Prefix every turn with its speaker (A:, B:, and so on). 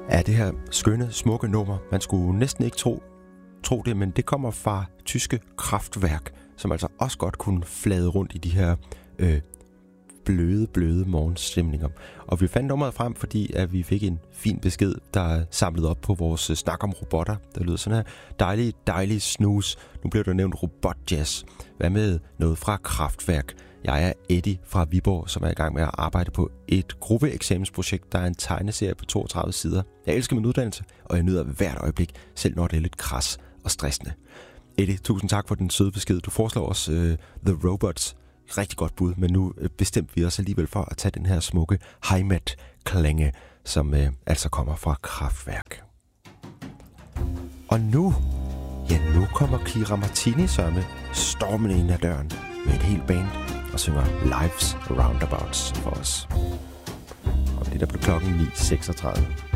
A: af det her skønne, smukke nummer. Man skulle næsten ikke tro det, men det kommer fra tyske Kraftwerk, som altså også godt kunne flade rundt i de her bløde morgenstemninger. Og vi fandt nummeret frem, fordi at vi fik en fin besked, der er samlet op på vores snak om robotter. Der lyder sådan her: dejlig snus. Nu bliver der nævnt robotjazz. Hvad med noget fra Kraftwerk? Jeg er Eddie fra Viborg, som er i gang med at arbejde på et gruppeeksamensprojekt, der er en tegneserie på 32 sider. Jeg elsker min uddannelse, og jeg nyder hvert øjeblik, selv når det er lidt kras og stressende. Eddie, tusind tak for den søde besked. Du foreslår os The Robots. Rigtig godt bud, men nu bestemte vi os alligevel for at tage den her smukke Heimat-klænge, som altså kommer fra Kraftwerk. Og nu kommer Kira Martini sørme stormende ind ad døren med et helt band og synger Life's Roundabouts for os. Og det der blev klokken 9.36.